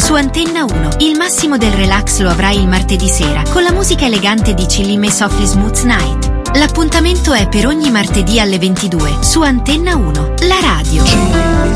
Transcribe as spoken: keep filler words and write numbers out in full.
Su Antenna uno, il massimo del relax lo avrai il martedì sera, con la musica elegante di Chillin' Me Softly Smooth Night. L'appuntamento è per ogni martedì alle ventidue, su Antenna uno, la radio.